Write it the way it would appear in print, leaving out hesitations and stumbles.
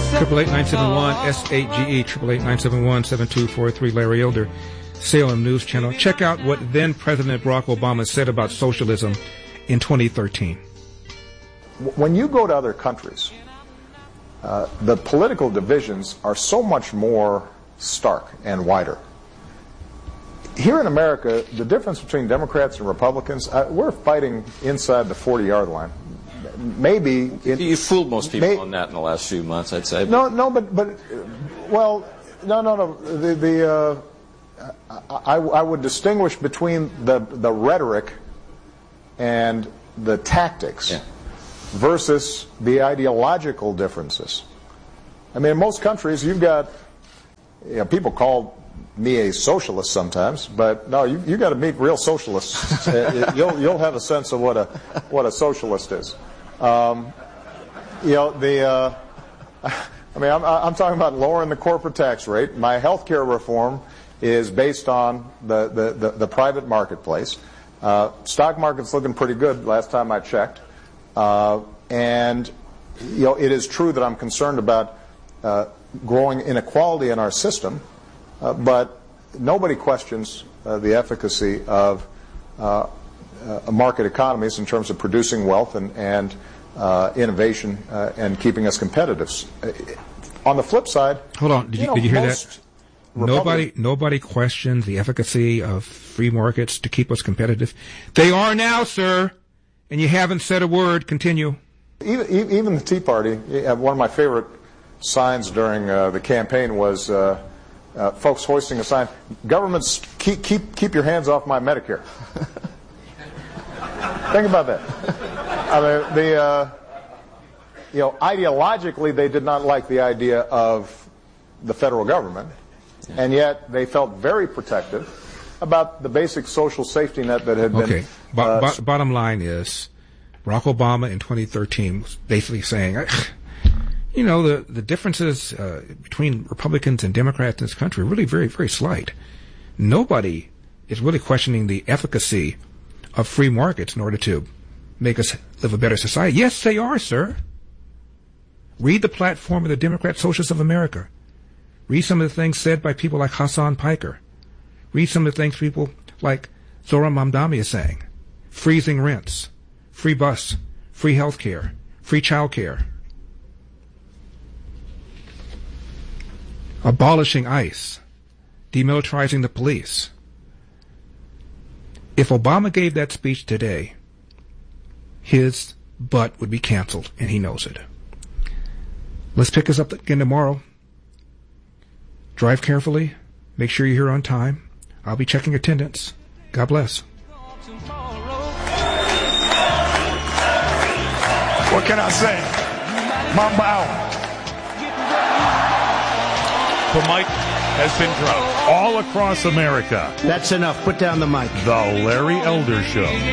888-971-SAGE, 888-971-7243, Larry Elder, Salem News Channel. Check out what then President Barack Obama said about socialism in 2013. When you go to other countries, the political divisions are so much more stark and wider. Here in America, the difference between Democrats and Republicans, we're fighting inside the 40-yard line. Maybe you fooled most people on that in the last few months, I'd say. No. I would distinguish between the rhetoric and the tactics versus the ideological differences. I mean, in most countries, you've got, people call me a socialist sometimes, but no, you got to meet real socialists. You'll have a sense of what a socialist is. I'm talking about lowering the corporate tax rate. My health care reform is based on the private marketplace. Stock market's looking pretty good last time I checked. And it is true that I'm concerned about growing inequality in our system, but nobody questions the efficacy of market economies in terms of producing wealth and innovation and keeping us competitive. On the flip side, hold on, did you hear that? Nobody questions the efficacy of free markets to keep us competitive. They are now, sir, and you haven't said a word. Continue. Even the Tea Party, one of my favorite signs during the campaign was folks hoisting a sign: "Governments, keep your hands off my Medicare." Think about that. I mean, ideologically, they did not like the idea of the federal government, and yet they felt very protective about the basic social safety net that had been. Okay. Bottom line is, Barack Obama in 2013 was basically saying, the differences between Republicans and Democrats in this country are really very, very slight. Nobody is really questioning the efficacy of free markets in order to make us live a better society. Yes, they are, sir. Read the platform of the Democrat Socialists of America. Read some of the things said by people like Hassan Piker. Read some of the things people like Zohran Mamdani is saying. Freezing rents, free bus, free health care, free child care. Abolishing ICE, demilitarizing the police. If Obama gave that speech today, his butt would be canceled, and he knows it. Let's pick us up again tomorrow. Drive carefully. Make sure you're here on time. I'll be checking attendance. God bless. What can I say? Mamba out. The mic has been dropped all across America. That's enough. Put down the mic. The Larry Elder Show.